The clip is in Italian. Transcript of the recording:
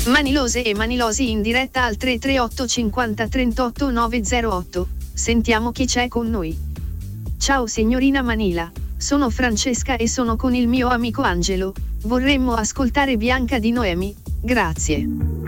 Manilose e manilosi in diretta al 338 50 38 908. Sentiamo chi c'è con noi. Ciao signorina Manila, sono Francesca e sono con il mio amico Angelo. Vorremmo ascoltare Bianca di Noemi, grazie.